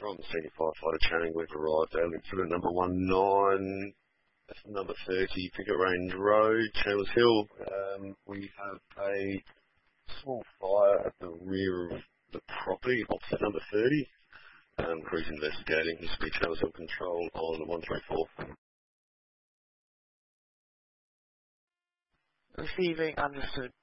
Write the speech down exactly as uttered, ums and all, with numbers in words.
from Senior Firefighter Channing, we've arrived at incident number one nine, that's number thirty, Picket Range Road, Chandlers Hill. Um, we have a small fire at the rear of the property, opposite number thirty. Um, crews investigating. This will be Chandlers Hill Control on one three four. Receiving, understood.